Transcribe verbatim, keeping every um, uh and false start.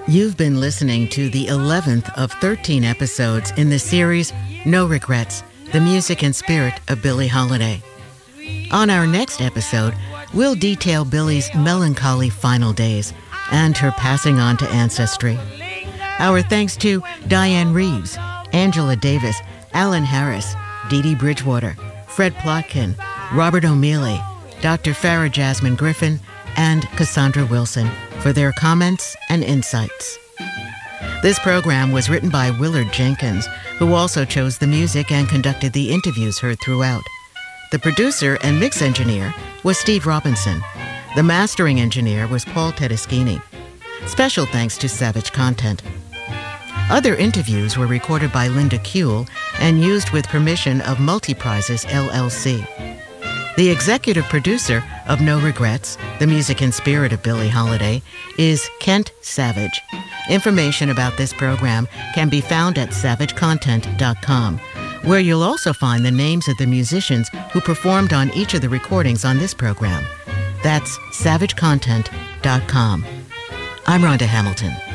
You've been listening to the eleventh of thirteen episodes in the series No Regrets, the music and spirit of Billie Holiday. On our next episode, we'll detail Billie's melancholy final days and her passing on to ancestry. Our thanks to Diane Reeves, Angela Davis, Alan Harris, Dee Dee Bridgewater, Fred Plotkin, Robert O'Meally, Doctor Farah Jasmine Griffin, and Cassandra Wilson for their comments and insights. This program was written by Willard Jenkins, who also chose the music and conducted the interviews heard throughout. The producer and mix engineer was Steve Robinson. The mastering engineer was Paul Tedeschini. Special thanks to Savage Content. Other interviews were recorded by Linda Kuehl and used with permission of Multiprizes, L L C. The executive producer of No Regrets, the music and spirit of Billie Holiday, is Kent Savage. Information about this program can be found at savage content dot com, where you'll also find the names of the musicians who performed on each of the recordings on this program. That's savage content dot com. I'm Rhonda Hamilton.